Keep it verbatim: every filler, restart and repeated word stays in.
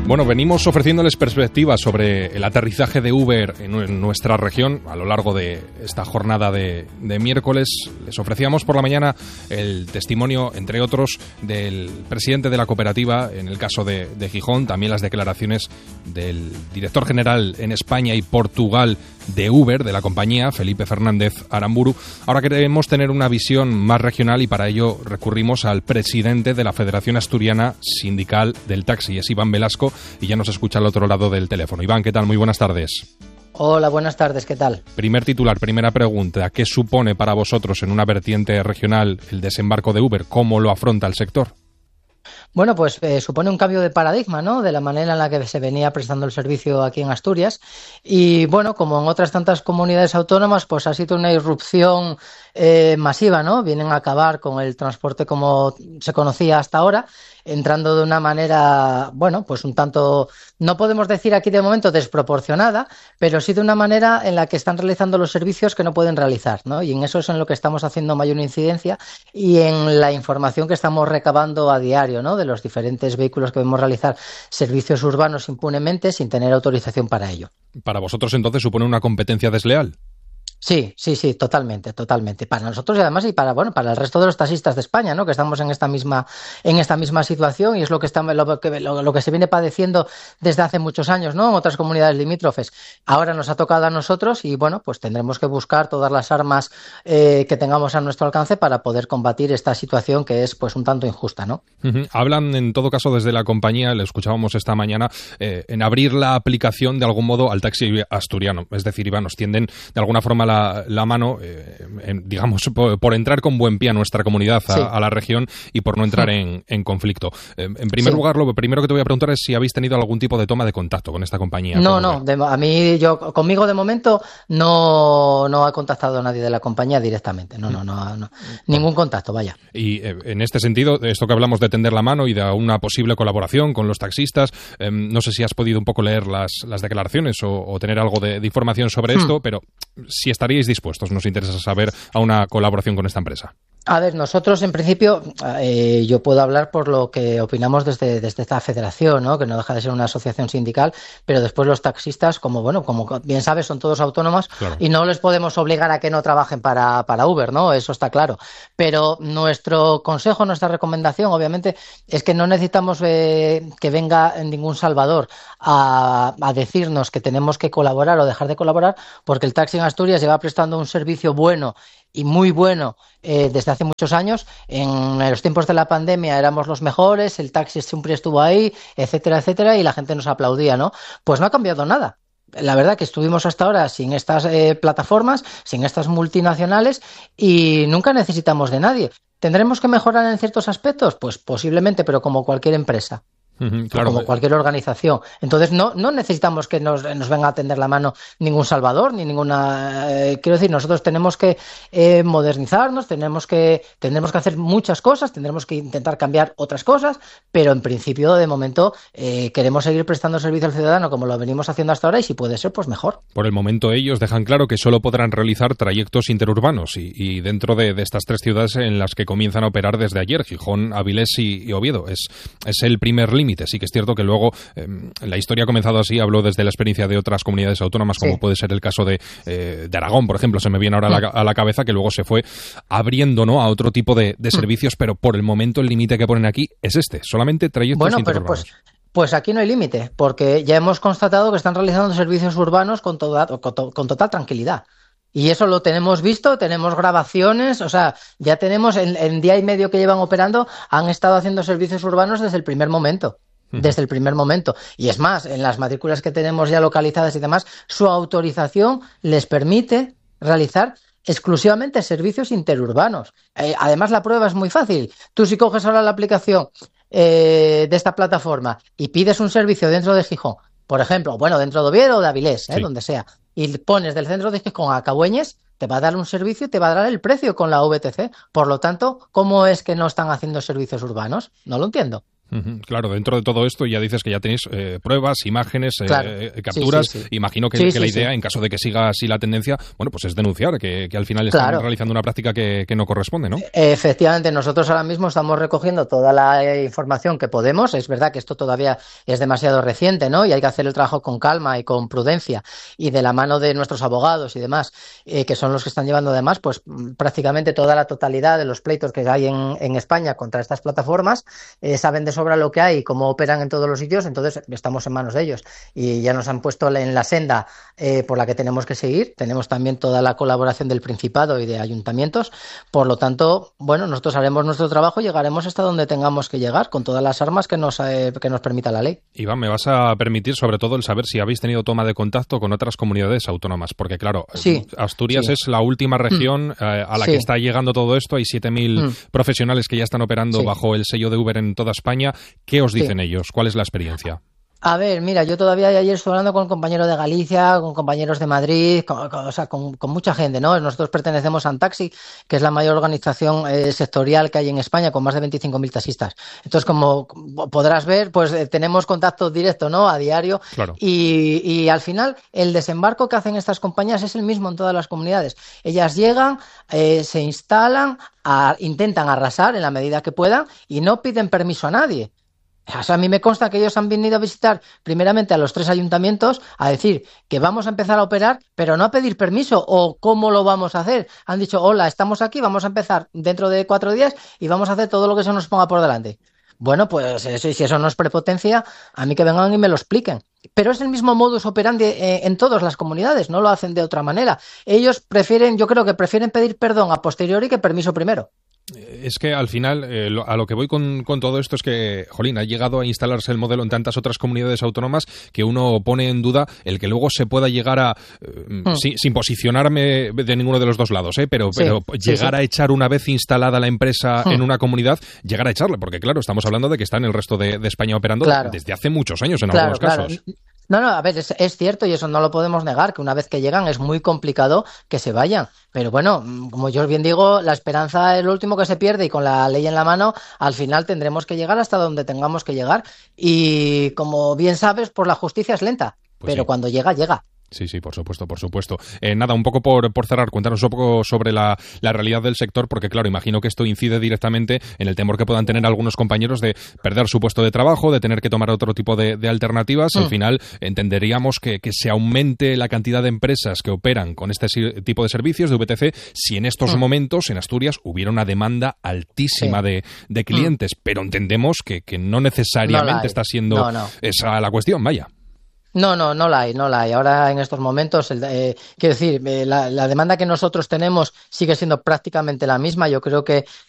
Bueno, venimos ofreciéndoles perspectivas sobre el aterrizaje de Uber en nuestra región a lo largo de esta jornada de, de miércoles. Les ofrecíamos por la mañana el testimonio, entre otros, del presidente de la cooperativa, en el caso de, de Gijón, también las declaraciones del director general en España y Portugal de Uber, de la compañía, Felipe Fernández Aramburu. Ahora queremos tener una visión más regional y para ello recurrimos al presidente de la Federación Asturiana Sindical del Taxi, es Iván Velasco, y ya nos escucha al otro lado del teléfono. Iván, ¿qué tal? Muy buenas tardes. Hola, buenas tardes, ¿qué tal? Primer titular, primera pregunta. ¿Qué supone para vosotros en una vertiente regional el desembarco de Uber? ¿Cómo lo afronta el sector? Bueno, pues eh, supone un cambio de paradigma, ¿no?, de la manera en la que se venía prestando el servicio aquí en Asturias. Y bueno, como en otras tantas comunidades autónomas, pues ha sido una irrupción eh, masiva, ¿no? Vienen a acabar con el transporte como se conocía hasta ahora, entrando de una manera, bueno, pues un tanto, no podemos decir aquí de momento desproporcionada, pero sí de una manera en la que están realizando los servicios que no pueden realizar, ¿no? Y en eso es en lo que estamos haciendo mayor incidencia y en la información que estamos recabando a diario, ¿no?, de los diferentes vehículos que vemos realizar servicios urbanos impunemente sin tener autorización para ello. ¿Para vosotros entonces supone una competencia desleal? Sí, sí, sí, totalmente, totalmente. Para nosotros y además y para bueno, para el resto de los taxistas de España, ¿no?, que estamos en esta misma en esta misma situación y es lo que estamos lo que lo, lo que se viene padeciendo desde hace muchos años, ¿no?, en otras comunidades limítrofes. Ahora nos ha tocado a nosotros y bueno, pues tendremos que buscar todas las armas eh, que tengamos a nuestro alcance para poder combatir esta situación que es pues un tanto injusta, ¿no? Uh-huh. Hablan en todo caso desde la compañía, le escuchábamos esta mañana, eh, en abrir la aplicación de algún modo al taxi asturiano. Es decir, Iván, nos tienden de alguna forma La, la mano, eh, en, digamos, por, por entrar con buen pie a nuestra comunidad, a, sí. a la región y por no entrar en, en conflicto. Eh, en primer sí. lugar, lo primero que te voy a preguntar es si habéis tenido algún tipo de toma de contacto con esta compañía. No, no, de, a mí, yo conmigo de momento no, no ha contactado nadie de la compañía directamente. No, no, no, no ningún contacto, vaya. Y eh, en este sentido, esto que hablamos de tender la mano y de una posible colaboración con los taxistas, eh, no sé si has podido un poco leer las, las declaraciones o, o tener algo de, de información sobre hmm. esto, pero si estaríais dispuestos, nos interesa saber, a una colaboración con esta empresa. A ver, nosotros en principio, eh, yo puedo hablar por lo que opinamos desde, desde esta federación, ¿no?, que no deja de ser una asociación sindical, pero después los taxistas, como bueno, como bien sabes, son todos autónomos, claro, y no les podemos obligar a que no trabajen para, para Uber, ¿no? Eso está claro. Pero nuestro consejo, nuestra recomendación, obviamente, es que no necesitamos eh, que venga ningún salvador a, a decirnos que tenemos que colaborar o dejar de colaborar, porque el taxi en Asturias lleva prestando un servicio bueno y muy bueno eh, desde hace muchos años. En los tiempos de la pandemia éramos los mejores, el taxi siempre estuvo ahí, etcétera, etcétera, y la gente nos aplaudía, ¿no? Pues no ha cambiado nada. La verdad que estuvimos hasta ahora sin estas eh, plataformas, sin estas multinacionales y nunca necesitamos de nadie. ¿Tendremos que mejorar en ciertos aspectos? Pues posiblemente, pero como cualquier empresa. Uh-huh, claro, como cualquier organización. Entonces no no necesitamos que nos, nos venga a tender la mano ningún salvador ni ninguna eh, quiero decir, nosotros tenemos que eh, modernizarnos, tenemos que tendremos que hacer muchas cosas, tendremos que intentar cambiar otras cosas, pero en principio de momento eh, queremos seguir prestando servicio al ciudadano como lo venimos haciendo hasta ahora y si puede ser pues mejor. Por el momento ellos dejan claro que solo podrán realizar trayectos interurbanos y, y dentro de, de estas tres ciudades en las que comienzan a operar desde ayer, Gijón, Avilés y, y Oviedo. Es, es el primer límite. Sí que es cierto que luego eh, la historia ha comenzado así, hablo desde la experiencia de otras comunidades autónomas, como sí. puede ser el caso de, eh, de Aragón, por ejemplo, se me viene ahora a la, a la cabeza, que luego se fue abriendo, ¿no?, a otro tipo de, de servicios, pero por el momento el límite que ponen aquí es este, solamente trayectos bueno, interurbanos. Pero pues... Pues aquí no hay límite, porque ya hemos constatado que están realizando servicios urbanos con, toda, con, to, con total tranquilidad. Y eso lo tenemos visto, tenemos grabaciones, o sea, ya tenemos, en, en día y medio que llevan operando, han estado haciendo servicios urbanos desde el primer momento. Desde el primer momento. Y es más, en las matrículas que tenemos ya localizadas y demás, su autorización les permite realizar exclusivamente servicios interurbanos. Eh, además, la prueba es muy fácil. Tú si coges ahora la aplicación eh, de esta plataforma y pides un servicio dentro de Gijón, por ejemplo, bueno, dentro de Oviedo o de Avilés, eh, sí. donde sea, y pones del centro de Gijón a Cabueñes, te va a dar un servicio y te va a dar el precio con la V T C. Por lo tanto, ¿cómo es que no están haciendo servicios urbanos? No lo entiendo. Uh-huh. Claro, dentro de todo esto ya dices que ya tenéis eh, pruebas, imágenes, eh, claro. eh, capturas. Sí, sí, sí. Imagino que, sí, que sí, la idea, sí. en caso de que siga así la tendencia, bueno, pues es denunciar que, que al final están Claro. realizando una práctica que, que no corresponde, ¿no? Efectivamente, nosotros ahora mismo estamos recogiendo toda la información que podemos. Es verdad que esto todavía es demasiado reciente, ¿no? Y hay que hacer el trabajo con calma y con prudencia y de la mano de nuestros abogados y demás, eh, que son los que están llevando además, pues prácticamente toda la totalidad de los pleitos que hay en, en España contra estas plataformas. Eh, saben de sobra lo que hay y cómo operan en todos los sitios, entonces estamos en manos de ellos y ya nos han puesto en la senda eh, por la que tenemos que seguir. Tenemos también toda la colaboración del Principado y de ayuntamientos, por lo tanto, bueno, nosotros haremos nuestro trabajo y llegaremos hasta donde tengamos que llegar con todas las armas que nos, eh, que nos permita la ley. Iván, me vas a permitir sobre todo el saber si habéis tenido toma de contacto con otras comunidades autónomas, porque claro, sí, Asturias sí. es la última región mm. eh, a la sí. que está llegando todo esto. Hay siete mil mm. profesionales que ya están operando sí. bajo el sello de Uber en toda España. ¿Qué os dicen sí. ellos? ¿Cuál es la experiencia? A ver, mira, yo todavía ayer estuve hablando con compañeros de Galicia, con compañeros de Madrid, con, con, o sea, con, con mucha gente, ¿no? Nosotros pertenecemos a Antaxi, que es la mayor organización eh, sectorial que hay en España, con más de veinticinco mil taxistas. Entonces, como podrás ver, pues eh, tenemos contacto directo, ¿no? A diario. Claro. Y, y al final, el desembarco que hacen estas compañías es el mismo en todas las comunidades. Ellas llegan, eh, se instalan, a, intentan arrasar en la medida que puedan y no piden permiso a nadie. O sea, a mí me consta que ellos han venido a visitar primeramente a los tres ayuntamientos a decir que vamos a empezar a operar, pero no a pedir permiso o cómo lo vamos a hacer. Han dicho, hola, estamos aquí, vamos a empezar dentro de cuatro días y vamos a hacer todo lo que se nos ponga por delante. Bueno, pues eso, si eso no es prepotencia, a mí que vengan y me lo expliquen. Pero es el mismo modus operandi eh, en todas las comunidades, no lo hacen de otra manera. Ellos prefieren, yo creo que prefieren pedir perdón a posteriori que permiso primero. Es que al final, eh, lo, a lo que voy con, con todo esto es que, jolín, ha llegado a instalarse el modelo en tantas otras comunidades autónomas que uno pone en duda el que luego se pueda llegar a, eh, mm. sin, sin posicionarme de ninguno de los dos lados, ¿eh? pero, sí, pero sí, llegar sí. a echar una vez instalada la empresa mm. en una comunidad, llegar a echarle, porque claro, estamos hablando de que está en el resto de, de España operando claro. desde hace muchos años en claro, algunos claro. casos. No, no, a ver, es, es cierto y eso no lo podemos negar, que una vez que llegan es muy complicado que se vayan. Pero bueno, como yo bien digo, la esperanza es lo último que se pierde y con la ley en la mano, al final tendremos que llegar hasta donde tengamos que llegar. Y como bien sabes, pues la justicia es lenta, pues pero sí. cuando llega, llega. Sí, sí, por supuesto, por supuesto. Eh, nada, un poco por, por cerrar, cuéntanos un poco sobre la, la realidad del sector, porque claro, imagino que esto incide directamente en el temor que puedan tener algunos compañeros de perder su puesto de trabajo, de tener que tomar otro tipo de, de alternativas. Mm. Al final entenderíamos que, que se aumente la cantidad de empresas que operan con este tipo de servicios de V T C si en estos mm. momentos en Asturias hubiera una demanda altísima sí. de, de clientes, mm. pero entendemos que, que no necesariamente no está siendo no, no. esa la cuestión, vaya. No, no, no la hay, no la hay. Ahora en estos momentos, el, eh, quiero decir, eh, la, la demanda que nosotros tenemos sigue siendo prácticamente la misma. Yo creo que